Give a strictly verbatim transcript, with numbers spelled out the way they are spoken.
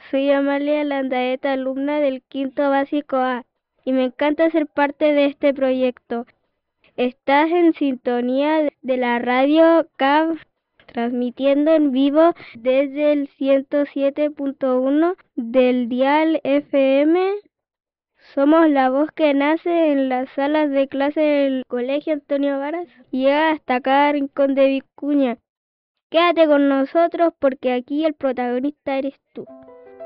Soy Amalia Landaeta, alumna del quinto básico A, y me encanta ser parte de este proyecto. Estás en sintonía de la radio C A V, transmitiendo en vivo desde el ciento siete punto uno del dial F M. Somos la voz que nace en las salas de clase del Colegio Antonio Varas y llega hasta cada rincón de Vicuña. Quédate con nosotros porque aquí el protagonista eres tú.